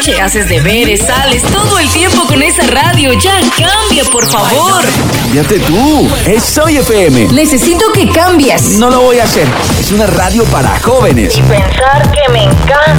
noche, haces deberes, sales todo el tiempo con esa radio. Ya cambia, por favor. Cámbiate tú. Es Soy FM. Necesito que cambies. No lo voy a hacer. Es una radio para jóvenes. Y pensar que me encanta